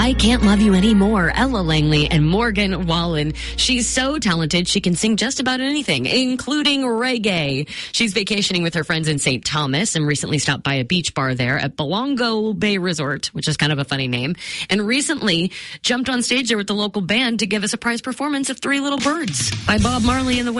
I Can't Love You Anymore, Ella Langley and Morgan Wallen. She's so talented, she can sing just about anything, including reggae. She's vacationing with her friends in St. Thomas and recently stopped by a beach bar there at Belongo Bay Resort, which is kind of a funny name, and recently jumped on stage there with the local band to give a surprise performance of Three Little Birds by Bob Marley and the